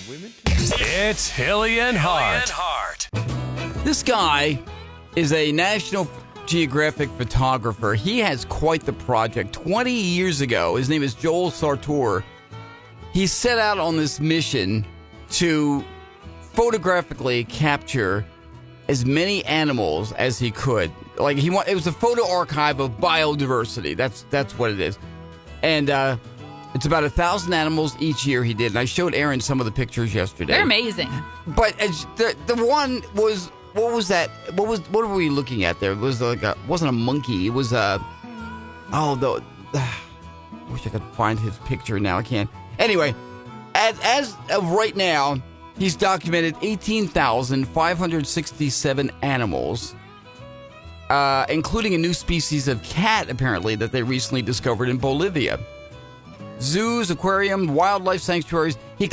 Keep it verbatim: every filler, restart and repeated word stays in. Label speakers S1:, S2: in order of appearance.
S1: It's Hilly and Hart.
S2: This guy is a National Geographic photographer. He has quite the project. twenty years ago, his name is Joel Sartor. He set out on this mission to photographically capture as many animals as he could. Like he want, it was a photo archive of biodiversity. That's that's what it is. And uh, it's about a thousand animals each year he did. And I showed Aaron some of the pictures yesterday.
S3: They're amazing.
S2: But as the the one was what was that? What was what were we looking at there? It was like a, it wasn't a monkey. It was a oh the. I wish I could find his picture now. I can't. Anyway, as as of right now, he's documented eighteen thousand five hundred sixty-seven animals, uh, including a new species of cat, apparently, that they recently discovered in Bolivia. Zoos, aquarium, wildlife sanctuaries. He